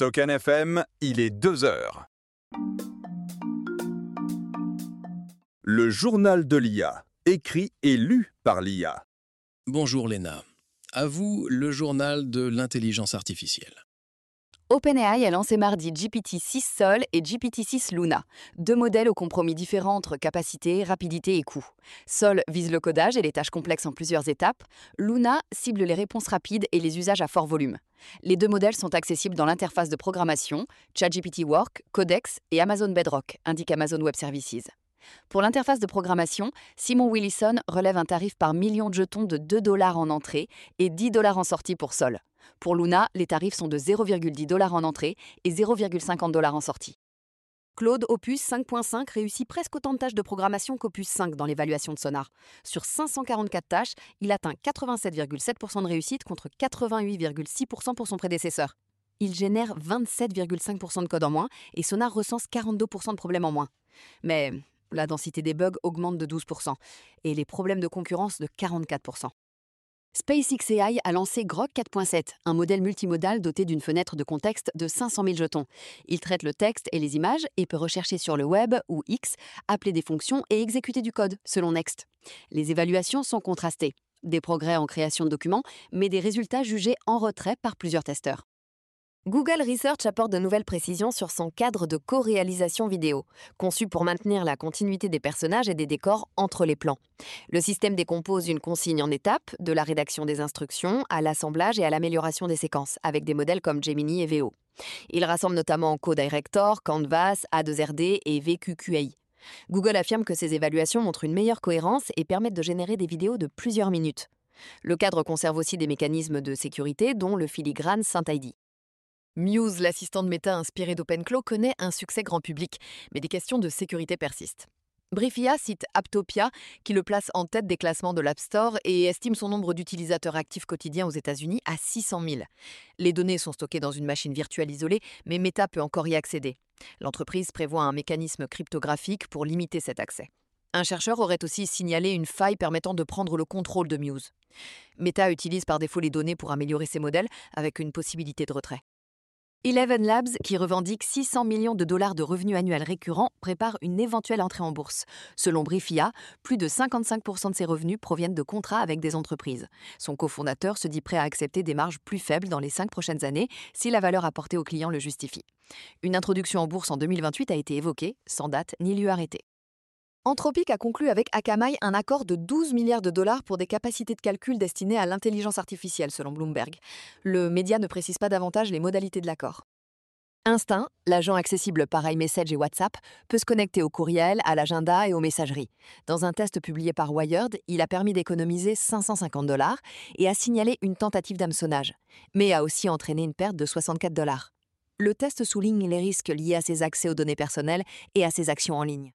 Token FM, il est 2 heures. Le journal de l'IA, écrit et lu par l'IA. Bonjour Léna. À vous, le journal de l'intelligence artificielle. OpenAI a lancé mardi GPT-6 Sol et GPT-6 Luna, deux modèles aux compromis différents entre capacité, rapidité et coût. Sol vise le codage et les tâches complexes en plusieurs étapes. Luna cible les réponses rapides et les usages à fort volume. Les deux modèles sont accessibles dans l'interface de programmation, ChatGPT Work, Codex et Amazon Bedrock, indique Amazon Web Services. Pour l'interface de programmation, Simon Willison relève un tarif par million de jetons de $2 en entrée et $10 en sortie pour Sol. Pour Luna, les tarifs sont de 0,10$ en entrée et 0,50$ en sortie. Claude Opus 5.5 réussit presque autant de tâches de programmation qu'Opus 5 dans l'évaluation de Sonar. Sur 544 tâches, il atteint 87,7% de réussite contre 88,6% pour son prédécesseur. Il génère 27,5% de code en moins et Sonar recense 42% de problèmes en moins. Mais la densité des bugs augmente de 12% et les problèmes de concurrence de 44%. SpaceX AI a lancé Grok 4.7, un modèle multimodal doté d'une fenêtre de contexte de 500 000 jetons. Il traite le texte et les images et peut rechercher sur le web ou X, appeler des fonctions et exécuter du code, selon Next. Les évaluations sont contrastées. Des progrès en création de documents, mais des résultats jugés en retrait par plusieurs testeurs. Google Research apporte de nouvelles précisions sur son cadre de co-réalisation vidéo, conçu pour maintenir la continuité des personnages et des décors entre les plans. Le système décompose une consigne en étapes, de la rédaction des instructions à l'assemblage et à l'amélioration des séquences, avec des modèles comme Gemini et Veo. Il rassemble notamment CoDirector, Canvas, A2RD et VQQAI. Google affirme que ces évaluations montrent une meilleure cohérence et permettent de générer des vidéos de plusieurs minutes. Le cadre conserve aussi des mécanismes de sécurité, dont le filigrane SynthID. Muse, l'assistant de Meta inspiré d'OpenClaw, connaît un succès grand public, mais des questions de sécurité persistent. Briefia cite Apptopia, qui le place en tête des classements de l'App Store et estime son nombre d'utilisateurs actifs quotidiens aux États-Unis à 600 000. Les données sont stockées dans une machine virtuelle isolée, mais Meta peut encore y accéder. L'entreprise prévoit un mécanisme cryptographique pour limiter cet accès. Un chercheur aurait aussi signalé une faille permettant de prendre le contrôle de Muse. Meta utilise par défaut les données pour améliorer ses modèles, avec une possibilité de retrait. Eleven Labs, qui revendique 600 millions de dollars de revenus annuels récurrents, prépare une éventuelle entrée en bourse. Selon Briefia, plus de 55% de ses revenus proviennent de contrats avec des entreprises. Son cofondateur se dit prêt à accepter des marges plus faibles dans les 5 prochaines années si la valeur apportée aux clients le justifie. Une introduction en bourse en 2028 a été évoquée, sans date ni lieu arrêté. Anthropic a conclu avec Akamai un accord de 12 milliards de dollars pour des capacités de calcul destinées à l'intelligence artificielle, selon Bloomberg. Le média ne précise pas davantage les modalités de l'accord. Instinct, l'agent accessible par iMessage et WhatsApp, peut se connecter au courriel, à l'agenda et aux messageries. Dans un test publié par Wired, il a permis d'économiser 550 $ et a signalé une tentative d'hameçonnage, mais a aussi entraîné une perte de 64 $. Le test souligne les risques liés à ses accès aux données personnelles et à ses actions en ligne.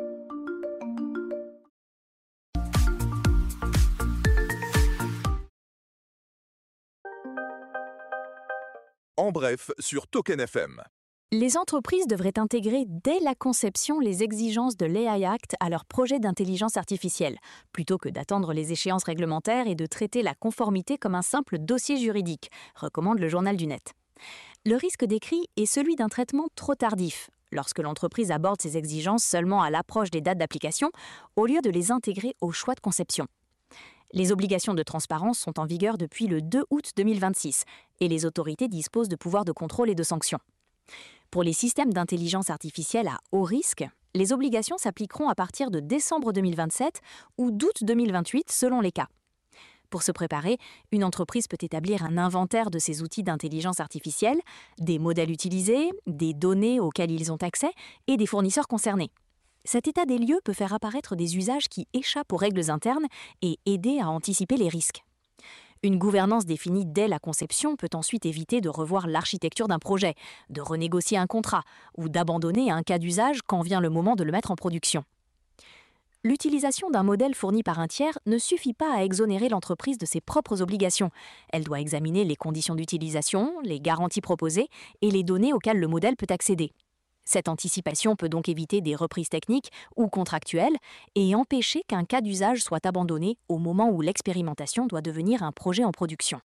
En bref, sur Token FM. Les entreprises devraient intégrer dès la conception les exigences de l'AI Act à leurs projets d'intelligence artificielle, plutôt que d'attendre les échéances réglementaires et de traiter la conformité comme un simple dossier juridique, recommande le Journal du Net. Le risque décrit est celui d'un traitement trop tardif, lorsque l'entreprise aborde ces exigences seulement à l'approche des dates d'application, au lieu de les intégrer au choix de conception. Les obligations de transparence sont en vigueur depuis le 2 août 2026 et les autorités disposent de pouvoirs de contrôle et de sanctions. Pour les systèmes d'intelligence artificielle à haut risque, les obligations s'appliqueront à partir de décembre 2027 ou d'août 2028 selon les cas. Pour se préparer, une entreprise peut établir un inventaire de ses outils d'intelligence artificielle, des modèles utilisés, des données auxquelles ils ont accès et des fournisseurs concernés. Cet état des lieux peut faire apparaître des usages qui échappent aux règles internes et aider à anticiper les risques. Une gouvernance définie dès la conception peut ensuite éviter de revoir l'architecture d'un projet, de renégocier un contrat ou d'abandonner un cas d'usage quand vient le moment de le mettre en production. L'utilisation d'un modèle fourni par un tiers ne suffit pas à exonérer l'entreprise de ses propres obligations. Elle doit examiner les conditions d'utilisation, les garanties proposées et les données auxquelles le modèle peut accéder. Cette anticipation peut donc éviter des reprises techniques ou contractuelles et empêcher qu'un cas d'usage soit abandonné au moment où l'expérimentation doit devenir un projet en production.